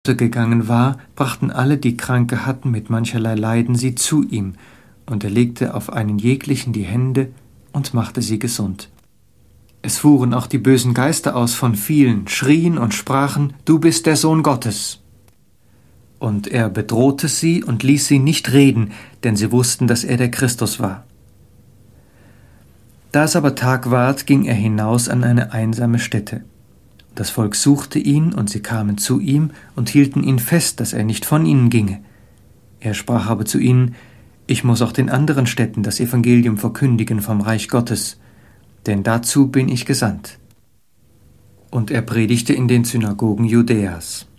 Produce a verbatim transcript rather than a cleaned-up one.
gegangen war, brachten alle, die Kranke hatten mit mancherlei Leiden, sie zu ihm, und er legte auf einen jeglichen die Hände und machte sie gesund. Es fuhren auch die bösen Geister aus von vielen, schrien und sprachen: Du bist der Sohn Gottes. Und er bedrohte sie und ließ sie nicht reden, denn sie wussten, dass er der Christus war. Da es aber Tag ward, ging er hinaus an eine einsame Stätte. Das Volk suchte ihn, und sie kamen zu ihm und hielten ihn fest, dass er nicht von ihnen ginge. Er sprach aber zu ihnen: Ich muss auch den anderen Städten das Evangelium verkündigen vom Reich Gottes, denn dazu bin ich gesandt. Und er predigte in den Synagogen Judäas.